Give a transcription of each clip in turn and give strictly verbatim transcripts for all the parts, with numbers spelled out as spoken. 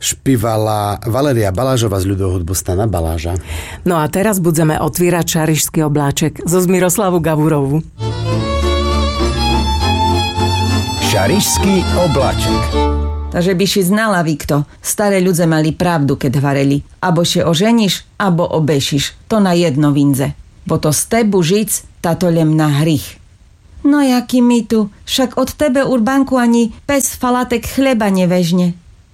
špívala Valéria Balážová z ľudového hudbu Stana Baláža. No a teraz budeme otvírať Šarišský obláček zo Miroslavu Gavurovú. Šarišský obláček. Takže by si znala, Vikto, staré ľudze mali pravdu, keď hovorili. Abo še oženíš, abo obešiš. To na jedno vinze. Bo to z tebu žic, tato lem na hrych. No jaký mi tu, však od tebe, Urbanku, ani pes falatek chleba nevežne.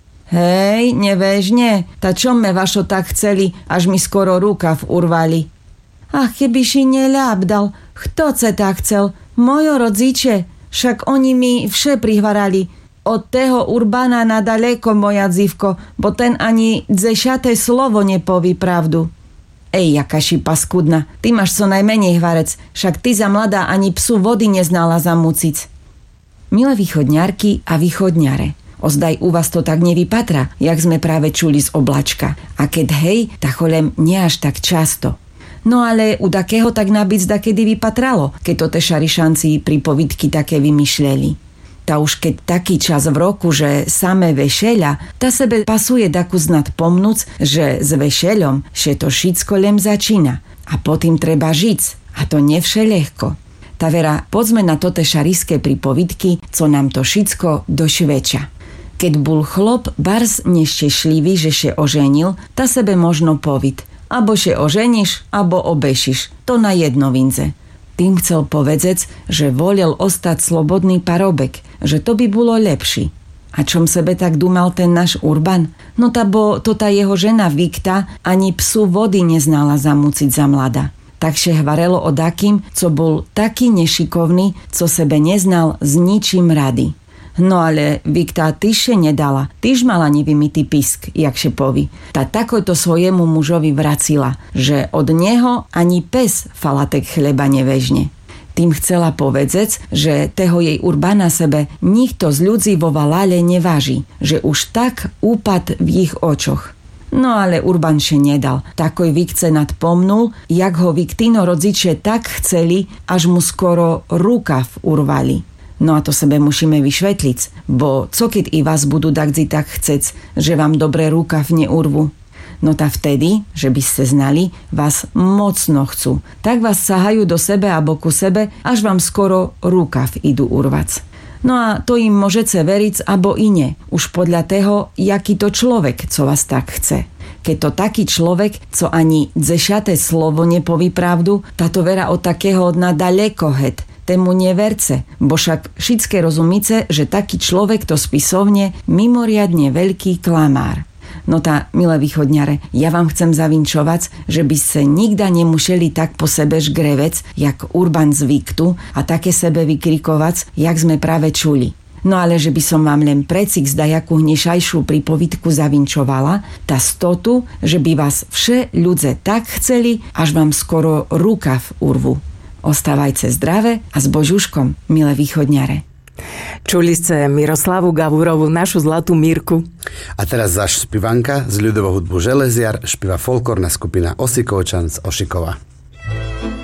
Hej, nevežne, ta čo me vašo tak chceli, až mi skoro rukav urvali. Ach, keby si neľabdal, kto ce tak chcel? Mojo rodziče, však oni mi vše prihvarali. Od toho Urbana nadaleko, moja dzivko, bo ten ani desiate slovo nepoví pravdu. Ej, jaká ši paskudna, ty máš co najmenej hvarec, však ty za mladá ani psu vody neznala zamúciť. Milé východňarky a východňare, ozdaj u vás to tak nevypatra, jak sme práve čuli z oblačka. A keď hej, tak holem nie až tak často. No ale u takého tak nabic dakedy vypatralo, keď to te šarišanci pripovidky také vymyšľali. Ta už keď taký čas v roku, že samé vešeľa, ta sebe pasuje daku znad pomnúc, že s vešeľom še to šicko lem začína. A potým treba žiť. A to nevšelehko. Ta vera, poďme na tote šariské pripovidky, co nám to šicko došveča. Keď bol chlop bars neštešlivý, že še oženil, ta sebe možno povid. Abo še oženíš, abo obešiš. To na jedno vinze. Tým chcel povedzec, že volil ostať slobodný parobek, že to by bolo lepší. A čom sebe tak dumal ten náš Urban? No ta bo to ta jeho žena Vikta ani psu vody neznala zamúciť za mlada. Takže hvarelo o dakým, co bol taký nešikovný, co sebe neznal s ničím rady. No ale Vikta tyše nedala, tyž mala nevymytý pisk, jak še poví. Ta takojto svojemu mužovi vracila, že od neho ani pes falatek chleba nevežne. Tým chcela povedzec, že teho jej Urbana sebe nikto z ľudí vo Valále neváži, že už tak úpad v ich očoch. No ale Urban še nedal, takoj Vikce nadpomnul, jak ho Viktino rodziče tak chceli, až mu skoro rukav urvali. No a to sebe musíme vyšvetliť, bo co keď i vás budú dakdzi tak chcec, že vám dobre rukav neurvu? No ta vtedy, že by ste znali, vás mocno chcú. Tak vás sahajú do sebe a boku sebe, až vám skoro rukav idú urvac. No a to im môžete veriť, abo i nie. Už podľa toho, jaký to človek, co vás tak chce. Keď to taký človek, co ani desiate slovo nepoví pravdu, táto vera od takého na daleko het. Tému neverce, bo však všetké rozumíce, že taký človek to spisovne mimoriadne veľký klamár. No tá, milé východňare, ja vám chcem zavinčovať, že by ste nikda nemuseli tak po sebe žgrevec, jak Urban z Viktu a také sebe vykrikovať, jak sme práve čuli. No ale že by som vám len precik zdajakú hnešajšiu pripovidku zavinčovala, tá stotu, že by vás vše ľudze tak chceli, až vám skoro rukav urvu. Ostávajte zdravé a s Božuškom, milé východňare. Čuli ste Miroslavu Gavurovú, našu zlatú Mírku. A teraz zaš spievanka z ľudového hudbu Železiar, špíva folklórna skupina Osikovčan z Ošikova.